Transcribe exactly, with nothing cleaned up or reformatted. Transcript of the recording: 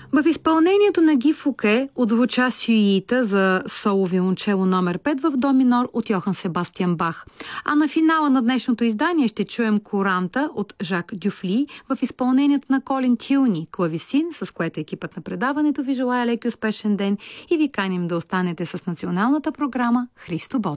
В изпълнението на Ги Фуке отзвуча Сюита за соло виолончело номер пет в до минор от Йохан Себастиан Бах. А на финала на днешното издание ще чуем Коранта от Жак Дюфли в изпълнението на Колин Тюни, клавесин, с което екипът на предаването ви желая леки успешен ден и ви каним да останете с националната програма Христо Ботев.